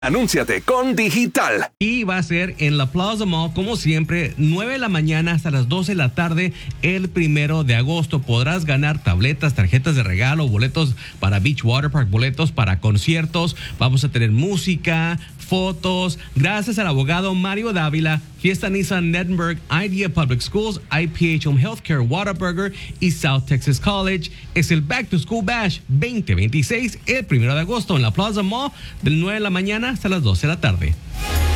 Anúnciate con Digital. Y va a ser en la Plaza Mall, como siempre, 9 de la mañana hasta las 12 de la tarde, el 1 de agosto. Podrás ganar tabletas, tarjetas de regalo, boletos para Beach Water Park, boletos para conciertos. Vamos a tener música, fotos. Gracias al abogado Mario Dávila, Fiesta Nissan Nettenberg, Idea Public Schools, IPH Home Healthcare, Whataburger y South Texas College. Es el Back to School Bash 2026, el 1 de agosto en la Plaza Mall, del 9 de la mañana hasta las 12 de la tarde.